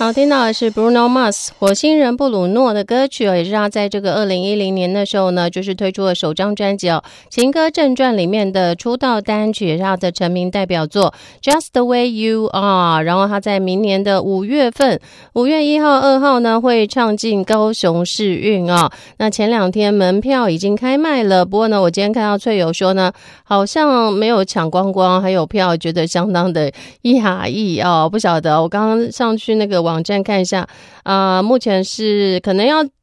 好，听到的是 Bruno Mars 火星人布鲁诺的歌曲也是他在这个2010年的时候呢，就是推出了首张专辑情歌正传里面的出道单曲，也是他的成名代表作 Just the Way You Are。 然后他在明年的5月份5月1号2号呢会唱进高雄世运那前2天门票已经开卖了，不过呢我今天看到翠友说呢好像没有抢光光，还有票，觉得相当的讶异不晓得，我刚刚上去那个网站看一下目前是可能要